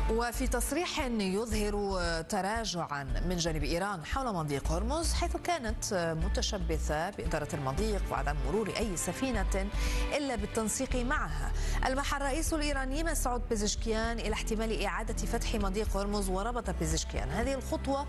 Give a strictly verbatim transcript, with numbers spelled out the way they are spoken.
وفي تصريح يظهر تراجعا من جانب إيران حول مضيق هرمز، حيث كانت متشبثة بإدارة المضيق وعدم مرور أي سفينة إلا بالتنسيق معها، ألمح الرئيس الإيراني مسعود بيزشكيان إلى احتمال إعادة فتح مضيق هرمز، وربط بيزشكيان هذه الخطوة